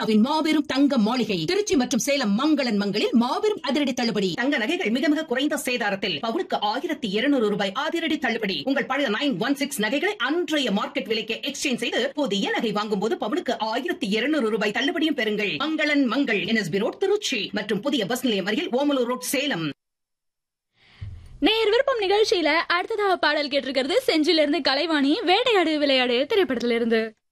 இந்தியாவின் மாபெரும் தங்க மாளிகை திருச்சி மற்றும் சேலம் மங்களன் மங்களில் மாபெரும் அதிரடி தள்ளுபடி. தங்க நகைகள் மிக மிக குறைந்த சேதாரத்தில் பவுனுக்கு 1200 ரூபாய் அதிரடி தள்ளுபடி. உங்கள் பழைய 916 நகைகளை அன்றைய மார்க்கெட் விலைக்கு எக்ஸ்சேஞ்ச் செய்து புதிய நகை வாங்கும் போது பவுனுக்கு 1200 ரூபாய் தள்ளுபடியும் பெறுங்கள். மங்களன் மங்கள் NSB ரோட் திருச்சி மற்றும் புதிய பஸ் நிலையம் அருகில் ஓமலூர் ரோட் சேலம். நேர் விருப்பம் நிகழ்ச்சியில அடுத்ததாக பாடல் கேட்டிருக்கிறது செஞ்சிலிருந்து கலைவாணி வேட்டையாடு விளையாடு திரைப்படத்திலிருந்து.